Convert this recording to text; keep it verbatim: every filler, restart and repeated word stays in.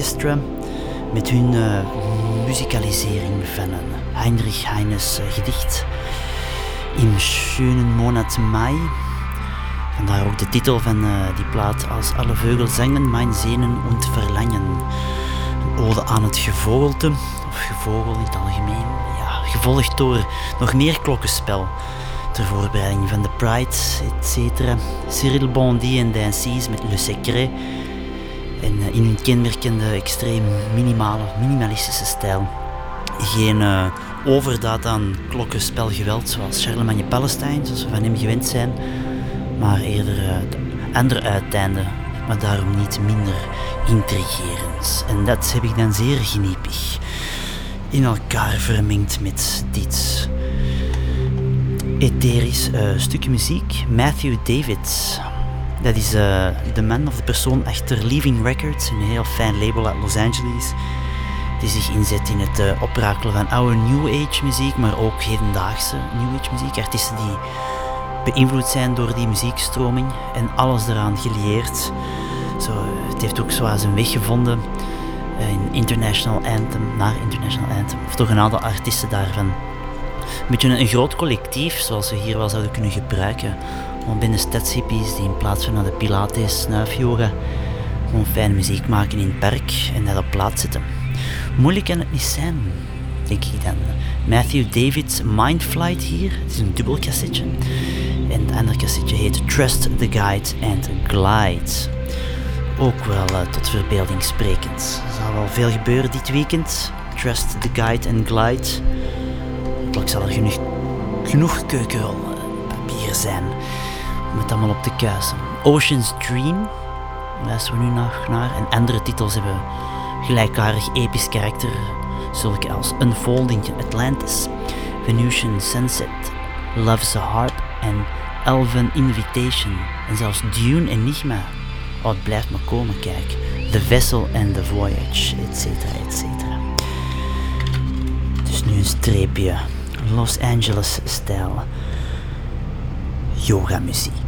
Orchestra met hun uh, musicalisering van een Heinrich Heines uh, gedicht Im schönen Monat Mai. Vandaar ook de titel van uh, die plaat: Als alle vogels zingen, mijn zenen und verlangen. Een ode aan het gevogelte, of gevogel in het algemeen. Ja, gevolgd door nog meer klokkenspel ter voorbereiding van de Pride, et cetera. Cyril Bondy en Dancy's met Le Secret. En uh, in hun kenmerkende, extreem minimale, minimalistische stijl. Geen uh, overdaad aan klokkenspelgeweld zoals Charlemagne Palestijn, zoals we van hem gewend zijn. Maar eerder uh, andere uiteinden, maar daarom niet minder intrigerend. En dat heb ik dan zeer geniepig in elkaar vermengd met dit etherisch uh, stukje muziek. Matthew David, dat is uh, de man of de persoon achter Leaving Records, een heel fijn label uit Los Angeles, die zich inzet in het uh, oprakelen van oude New Age muziek, maar ook hedendaagse New Age muziek. Artiesten die beïnvloed zijn door die muziekstroming en alles eraan gelieerd. Zo, het heeft ook zo zijn weg gevonden in International Anthem, naar International Anthem, of toch een aantal artiesten daarvan. Een beetje een, een groot collectief, zoals we hier wel zouden kunnen gebruiken. Gewoon binnen stadshippies die in plaats van naar de Pilates, snuifyoga, gewoon fijne muziek maken in het park en dat op plaat zetten. Moeilijk kan het niet zijn, denk ik dan. Matthew David's Mindflight hier, het is een dubbel cassetje. En het andere cassetje heet Trust the Guide and Glide. Ook wel uh, tot verbeelding sprekend. Er zal wel veel gebeuren dit weekend. Trust the Guide and Glide. Hopelijk zal er genoeg, genoeg keukenrolpapier zijn om het allemaal op te kuisen. Ocean's Dream, luisteren we nu nog naar. En andere titels hebben gelijkaardig episch karakter. Zulke als Unfolding Atlantis, Venusian Sunset, Love's a Harp en Elven Invitation. En zelfs Dune Enigma. Oh, het blijft maar komen, kijk. The Vessel and the Voyage, et cetera, et cetera. Dus nu een streepje Los Angeles-stijl yoga muziek.